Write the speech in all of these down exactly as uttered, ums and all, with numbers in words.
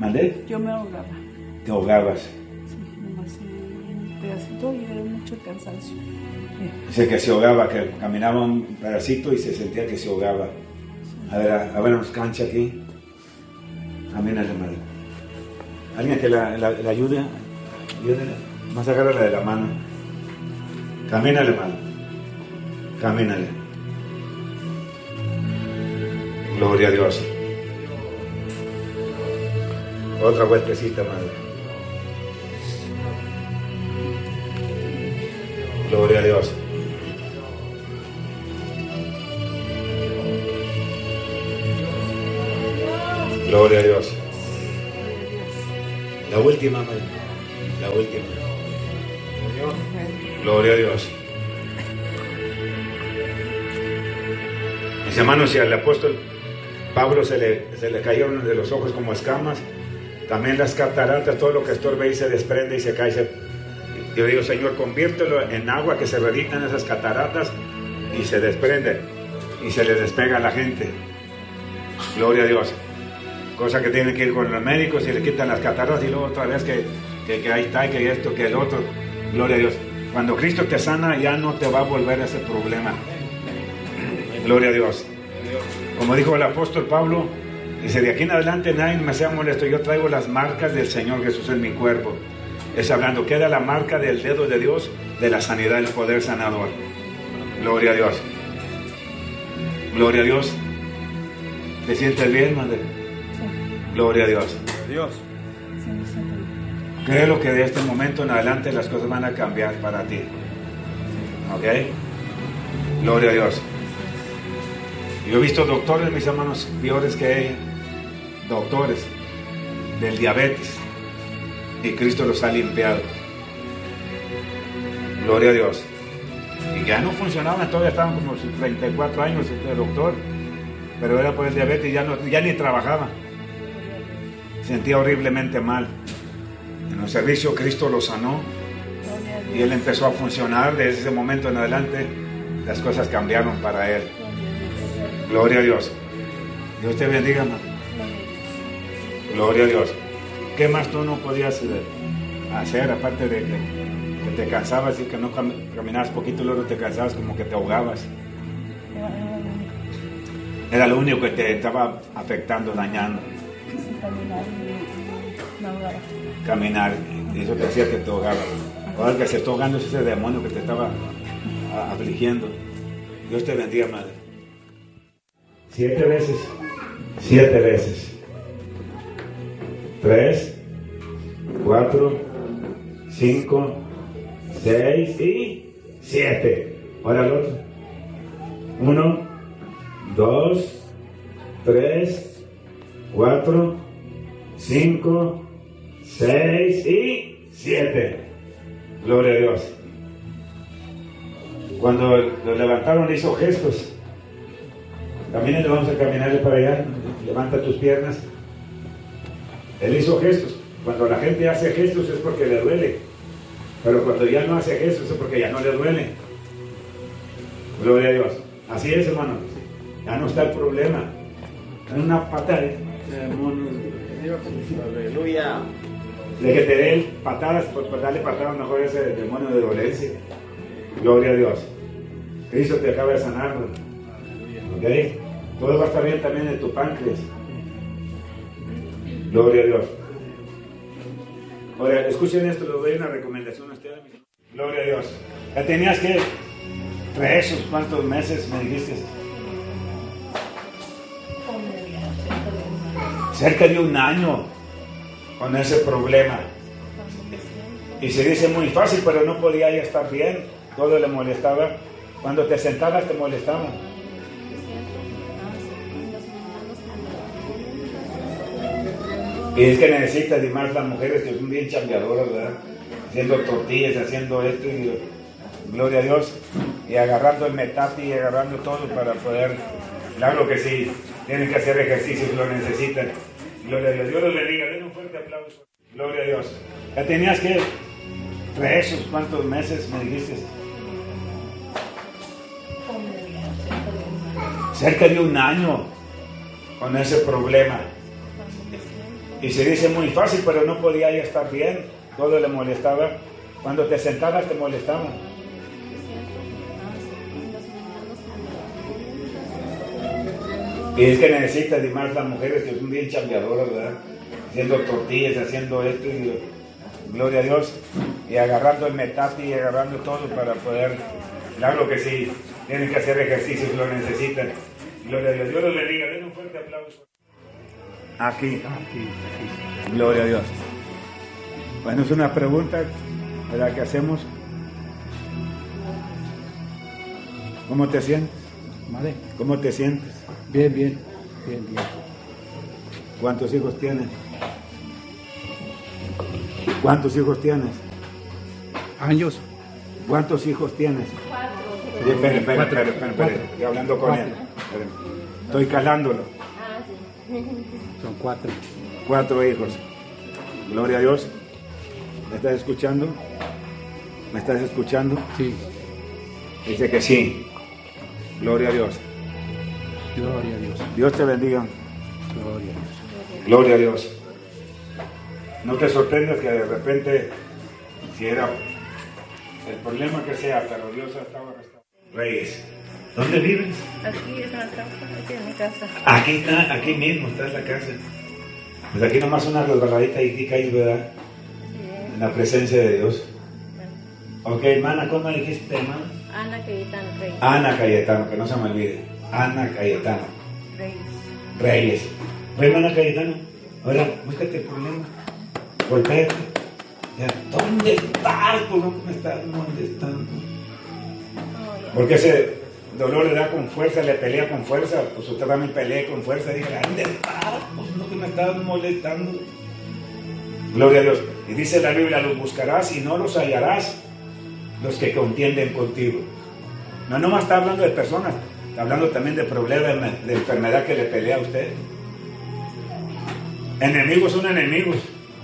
¿Mandé? Yo me ahogaba. ¿Te ahogabas? Sí, nomás un pedacito y era mucho el cansancio. Dice que se ahogaba, que caminaba un pedacito y se sentía que se ahogaba. A ver, a, a ver, nos cancha aquí. Camínale, madre. Alguien que la, la, la ayude. Ayúdele. Más agárrala de la mano. Camínale, madre. Camínale. Gloria a Dios. Otra vueltecita, madre. Gloria a Dios. Gloria a Dios. La última, madre. La última. Gloria a Dios. Mis hermanos, si al apóstol Pablo se le, se le cayeron de los ojos como escamas, también las cataratas, todo lo que estorbe ahí se desprende y se cae. Se, yo digo, Señor, conviértelo en agua, que se rediten esas cataratas y se desprende y se le despega a la gente. Gloria a Dios. Cosa que tienen que ir con los médicos y le quitan las cataratas y luego otra vez que, que, que ahí está, que esto, que el otro. Gloria a Dios. Cuando Cristo te sana, ya no te va a volver ese problema. Gloria a Dios. Como dijo el apóstol Pablo, dice, de aquí en adelante nadie me sea molesto, yo traigo las marcas del Señor Jesús en mi cuerpo. Es hablando, queda la marca del dedo de Dios, de la sanidad, del poder sanador. Gloria a Dios. Gloria a Dios. ¿Te sientes bien, madre? Sí. Gloria a Dios. Dios. Creo que de este momento en adelante las cosas van a cambiar para ti. ¿Ok? Gloria a Dios. Yo he visto doctores, mis hermanos, peores que ella. Doctores del diabetes. Y Cristo los ha limpiado. Gloria a Dios. Y ya no funcionaban, todavía estaban como treinta y cuatro años de doctor. Pero era por el diabetes y ya, no, ya ni trabajaba. Sentía horriblemente mal. En el servicio Cristo lo sanó. Y él empezó a funcionar. Desde ese momento en adelante las cosas cambiaron para él. Gloria a Dios. Dios te bendiga, hermano. Gloria a Dios. ¿Qué más tú no podías hacer aparte de que, que te cansabas y que no cam caminabas poquito y luego te cansabas, como que te ahogabas? Era lo único que te estaba afectando, dañando. Caminar, y eso te hacía que te ahogabas. Ahora que se está ahogando es ese demonio que te estaba afligiendo. Dios te bendiga, madre. Siete veces. Siete veces. Tres, cuatro, cinco, seis y siete. Ahora el otro. Uno, dos, tres, cuatro, cinco, seis y siete. Gloria a Dios. Cuando lo levantaron hizo gestos. También le vamos a caminarle para allá. Levanta tus piernas. Él hizo gestos. Cuando la gente hace gestos es porque le duele. Pero cuando ya no hace gestos es porque ya no le duele. Gloria a Dios. Así es, hermano. Ya no está el problema. En una patada. Aleluya. De que te den patadas, pues para darle patadas mejor ese demonio de dolencia. Gloria a Dios. Cristo te acaba de sanar. ¿Ok? Todo va a estar bien también en tu páncreas. Gloria a Dios. Ahora, escuchen esto, les doy una recomendación a ustedes. Gloria a Dios. Ya tenías que tres o cuántos meses me dijiste. Cerca de un año con ese problema. Y se dice muy fácil, pero no podía ya estar bien. Todo le molestaba. Cuando te sentabas te molestaba. Y es que necesitas, y más las mujeres que son bien chambeadoras, ¿verdad? Haciendo tortillas, haciendo esto, y gloria a Dios, y agarrando el metate y agarrando todo para poder, claro que sí, tienen que hacer ejercicio si lo necesitan. Gloria a Dios. Dios los bendiga, den un fuerte aplauso. Gloria a Dios. Ya tenías que tres o cuántos meses me dijiste. Cerca de un año con ese problema. Y se dice muy fácil, pero no podía ella estar bien. Todo le molestaba. Cuando te sentabas te molestaba. Y es que necesitas, y más las mujeres que son bien chambeadoras, ¿verdad? Haciendo tortillas, haciendo esto, y gloria a Dios, y agarrando el metate y agarrando todo para poder, claro que sí, tienen que hacer ejercicio si lo necesitan. Gloria a Dios. Dios los bendiga. Den un fuerte aplauso. Aquí. Gloria a Dios. Bueno, es una pregunta, ¿verdad? ¿Qué hacemos? ¿Cómo te sientes? Vale. ¿Cómo te sientes? Bien, bien, bien, bien. ¿Cuántos hijos tienes? ¿Cuántos hijos tienes? Años. ¿Cuántos hijos tienes? Cuatro. Sí, espere, espere, espere, espere, espere. Estoy hablando con él. Espere. Estoy calándolo. Ah, sí. Son cuatro. Cuatro hijos. Gloria a Dios. ¿Me estás escuchando? ¿Me estás escuchando? Sí. Dice que sí. Gloria a Dios. Gloria a Dios. Dios te bendiga. Gloria a Dios. Gloria a Dios. No te sorprendas que de repente, si era el problema que sea, pero Dios estaba restaurando. Reyes, ¿dónde vives? Aquí es la casa, aquí en mi casa. Aquí está, aquí mismo está en la casa. Pues aquí nomás una resbaladita y caí, ¿verdad? En la presencia de Dios. Ok, hermana, ¿cómo dijiste, hermana? Ana Cayetano Reyes. Ana Cayetano, que no se me olvide. Ana Cayetano Reyes. Reyes. Oye, hermana Cayetano, ahora búscate el problema. Golpéate. ¿Dónde estás? ¿Por qué me estás molestando? Oh, ya. Porque ese dolor le da con fuerza, le pelea con fuerza. Pues usted también pelea con fuerza. Diga, ¿dónde estás? Pues no, que me estás molestando. Gloria a Dios. Y dice la Biblia, los buscarás y no los hallarás, los que contienden contigo. No nomás está hablando de personas, está hablando también de problemas, de enfermedad que le pelea a usted. Enemigos son enemigos.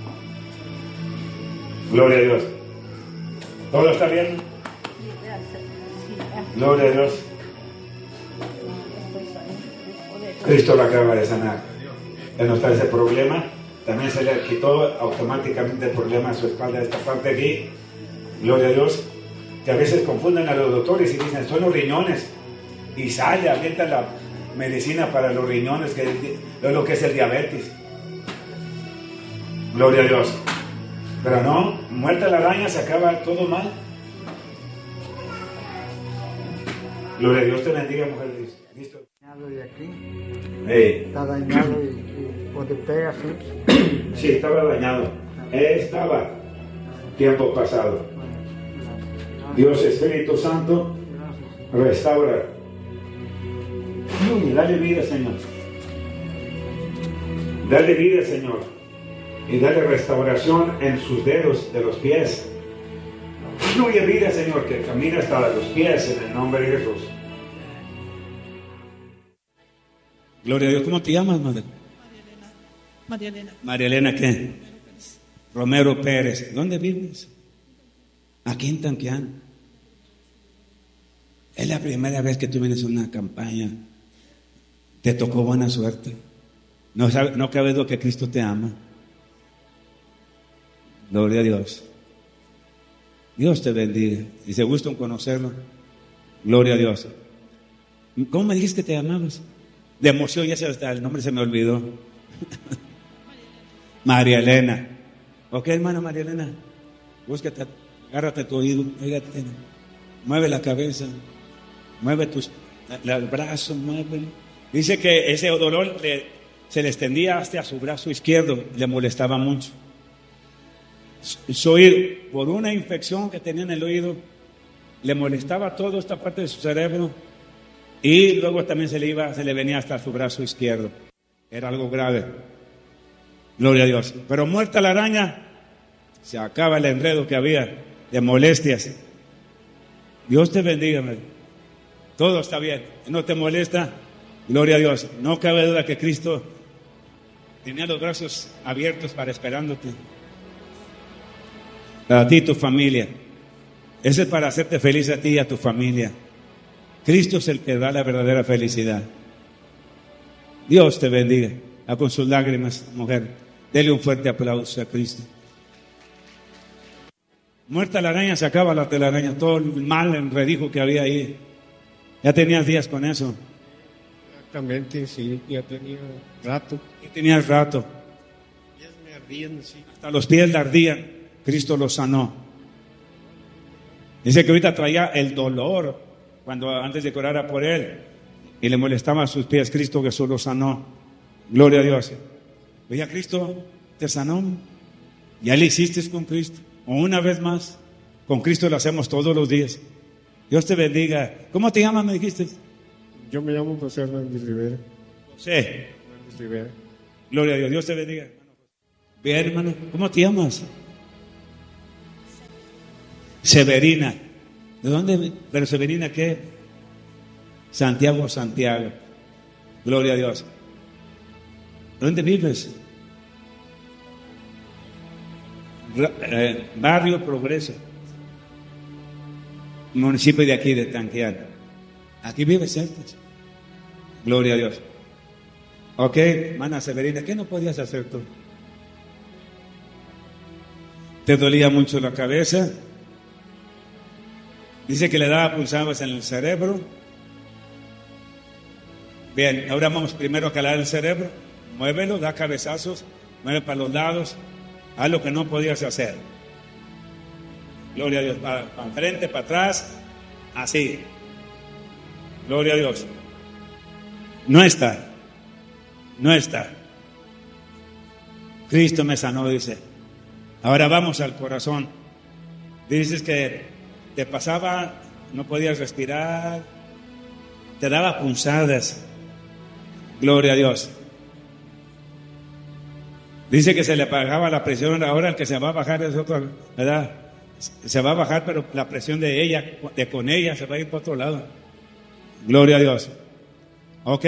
Gloria a Dios. ¿Todo está bien? Sí, gracias. Sí, gracias. Gloria a Dios. Estoy sana. Cristo lo acaba de sanar. Ya no está ese problema. También se le quitó automáticamente el problema a su espalda, esta parte aquí. Gloria a Dios. Que a veces confunden a los doctores y dicen, son los riñones. Y sale, avienta la medicina para los riñones, que es lo que es el diabetes. Gloria a Dios. Pero no, muerta la araña se acaba todo mal. Gloria a Dios, te bendiga, mujer. ¿Listo? De aquí. Hey. Está dañado y, y donde pega, sí. Sí, estaba dañado. Estaba tiempo pasado. Dios Espíritu Santo, restaura. Uy, dale vida, Señor. Dale vida, Señor. Y dale restauración en sus dedos de los pies. Fluye vida, Señor, que camina hasta los pies en el nombre de Jesús. Gloria a Dios. ¿Cómo te llamas, madre? María Elena. María Elena, ¿qué? Romero Pérez. ¿Dónde vives? Aquí en Tanquián. Es la primera vez que tú vienes a una campaña. Te tocó buena suerte. No, sabe, no cabe duda que Cristo te ama. Gloria a Dios. Dios te bendiga. Y se gusta conocerlo. Gloria a Dios. ¿Cómo me dijiste que te llamabas? De emoción, ya se hasta el nombre se me olvidó. María Elena. Ok, hermana María Elena. Búscate, agárrate tu oído, fíjate, mueve la cabeza, mueve tus el brazo, mueve. Dice que ese dolor le, se le extendía hasta su brazo izquierdo, le molestaba mucho. Su, su oído, por una infección que tenía en el oído, le molestaba toda esta parte de su cerebro. Y luego también se le iba, se le venía hasta su brazo izquierdo. Era algo grave. Gloria a Dios. Pero muerta la araña, se acaba el enredo que había de molestias. Dios te bendiga, María. Todo está bien. No te molesta. Gloria a Dios. No cabe duda que Cristo tenía los brazos abiertos para esperándote. Para ti y tu familia. Ese es para hacerte feliz a ti y a tu familia. Cristo es el que da la verdadera felicidad. Dios te bendiga. A con sus lágrimas, mujer. Dele un fuerte aplauso a Cristo. Muerta la araña, se acaba la telaraña, todo el mal, el redijo que había ahí. Ya tenías días con eso. Exactamente, sí, ya tenía rato. Y tenías rato. Ya me ardían, sí. Hasta los pies le ardían. Cristo los sanó. Dice que ahorita traía el dolor cuando antes de que orara por él y le molestaba a sus pies. Cristo Jesús los sanó. Gloria a Dios. Oye, Cristo te sanó. Ya le hiciste con Cristo. O una vez más, con Cristo lo hacemos todos los días. Dios te bendiga. ¿Cómo te llamas, me dijiste? Yo me llamo José Hernández Rivera. José Hernández Rivera. Gloria a Dios. Dios te bendiga. Bien, hermano. ¿Cómo te llamas? Severina. ¿De dónde? ¿Pero Severina qué? Santiago, Santiago. Gloria a Dios. ¿Dónde vives? Eh, Barrio Progreso, municipio de aquí de Tanquián. Aquí vives, ¿cierto? Gloria a Dios. Ok, hermana Severina, ¿qué no podías hacer tú? ¿Te dolía mucho la cabeza? Dice que le daba pulsadas en el cerebro. Bien, ahora vamos primero a calar el cerebro. Muévelo, da cabezazos, mueve para los lados. Haz lo que no podías hacer. Gloria a Dios. Para, para enfrente, para atrás. Así. Gloria a Dios. No está. No está. Cristo me sanó, dice. Ahora vamos al corazón. Dices que te pasaba, no podías respirar, te daba punzadas. Gloria a Dios. Dice que se le bajaba la presión, ahora el que se va a bajar es otro, ¿verdad? Se va a bajar, pero la presión de ella, de con ella, se va a ir para otro lado. Gloria a Dios. ¿Ok?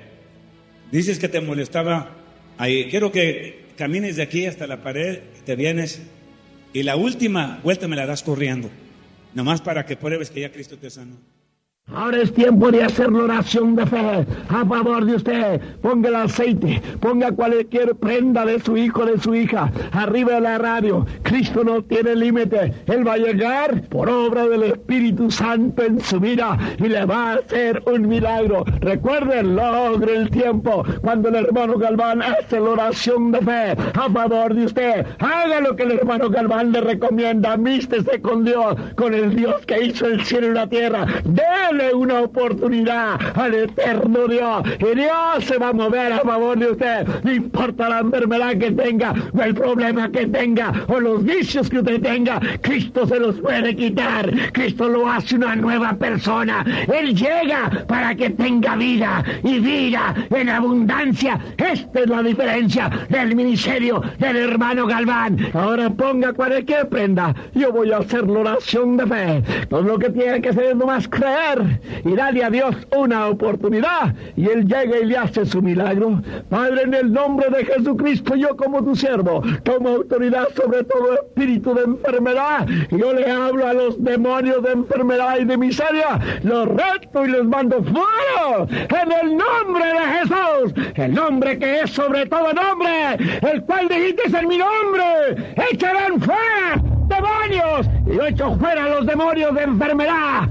Dices que te molestaba ahí. Quiero que camines de aquí hasta la pared, te vienes, y la última vuelta me la das corriendo, nomás para que pruebes que ya Cristo te sanó. Ahora es tiempo de hacer la oración de fe a favor de usted. Ponga el aceite, ponga cualquier prenda de su hijo, de su hija, arriba de la radio. Cristo no tiene límite. Él va a llegar por obra del Espíritu Santo en su vida y le va a hacer un milagro. Recuerden, logre el tiempo cuando el hermano Galván hace la oración de fe a favor de usted. Haga lo que el hermano Galván le recomienda. Amístese con Dios, con el Dios que hizo el cielo y la tierra. Dele una oportunidad al eterno Dios y Dios se va a mover a favor de usted. No importa la enfermedad que tenga o el problema que tenga o los vicios que usted tenga, Cristo se los puede quitar. Cristo lo hace una nueva persona. Él llega para que tenga vida y vida en abundancia. Esta es la diferencia del ministerio del hermano Galván. Ahora ponga cualquier prenda. Yo voy a hacer la oración de fe. Todo lo que tiene que hacer es nomás creer y darle a Dios una oportunidad y Él llega y le hace su milagro. Padre, en el nombre de Jesucristo, yo como tu siervo tomo autoridad sobre todo espíritu de enfermedad y yo le hablo a los demonios de enfermedad y de miseria, los reto y les mando fuera en el nombre de Jesús, el nombre que es sobre todo nombre, el cual dijiste en mi nombre, echarán fuera demonios y yo echo fuera los demonios de enfermedad,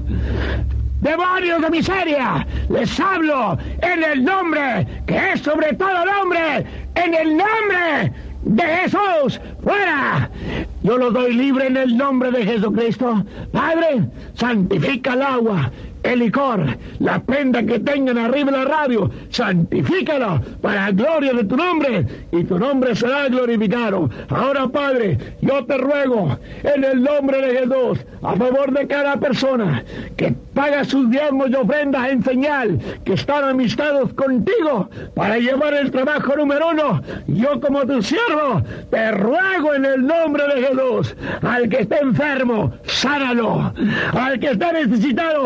demonios de miseria. Les hablo en el nombre que es sobre todo nombre, en el nombre de Jesús, fuera. Yo los doy libre en el nombre de Jesucristo. Padre, santifica el agua, el licor, la prenda que tengan arriba de la radio, santifícalo para la gloria de tu nombre y tu nombre será glorificado. Ahora, Padre, yo te ruego en el nombre de Jesús a favor de cada persona que paga sus diezmos y ofrendas en señal que están amistados contigo para llevar el trabajo número uno. Yo como tu siervo te ruego en el nombre de Jesús, al que esté enfermo, sánalo, al que esté necesitado,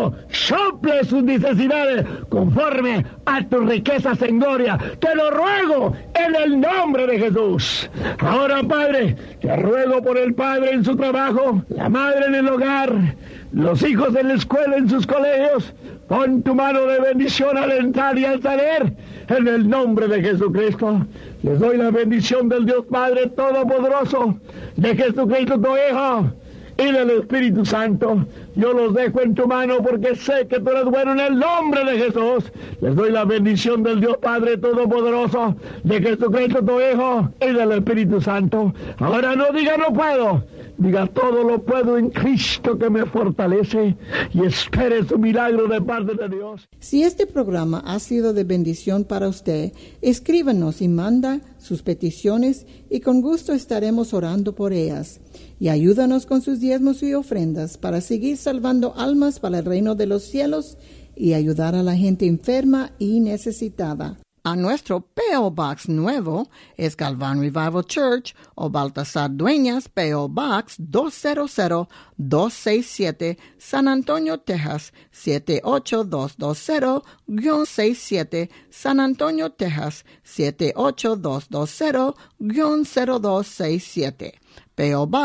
suple sus necesidades conforme a tus riquezas en gloria. Te lo ruego en el nombre de Jesús. Ahora, Padre, te ruego por el padre en su trabajo, la madre en el hogar, los hijos en la escuela, en sus colegios. Pon tu mano de bendición al entrar y al salir, en el nombre de Jesucristo. Les doy la bendición del Dios Padre Todopoderoso, de Jesucristo tu Hijo, y del Espíritu Santo. Yo los dejo en tu mano porque sé que tú eres bueno en el nombre de Jesús. Les doy la bendición del Dios Padre Todopoderoso, de Jesucristo tu Hijo y del Espíritu Santo. Ahora no diga no puedo, diga todo lo puedo en Cristo que me fortalece, y espere su milagro de parte de Dios. Si este programa ha sido de bendición para usted, escríbanos y manda sus peticiones y con gusto estaremos orando por ellas. Y ayúdanos con sus diezmos y ofrendas para seguir salvando almas para el reino de los cielos y ayudar a la gente enferma y necesitada. A nuestro P O Box nuevo es Galván Revival Church o Baltasar Dueñas, P O Box dos cero cero dos seis siete, San Antonio, Texas siete ocho dos dos cero seis siete, San Antonio, Texas siete ocho dos dos cero cero dos seis siete. P O Box